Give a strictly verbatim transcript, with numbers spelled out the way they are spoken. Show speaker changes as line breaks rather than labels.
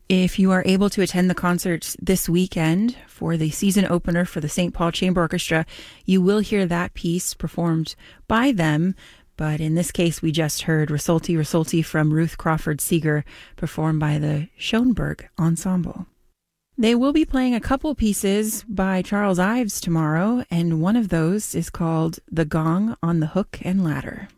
If you are able to attend the concert this weekend for the season opener for the Saint Paul Chamber Orchestra, you will hear that piece performed by them. But in this case, we just heard Risolti Risolti from Ruth Crawford Seeger performed by the Schoenberg Ensemble. They will be playing a couple pieces by Charles Ives tomorrow, and one of those is called The Gong on the Hook and Ladder.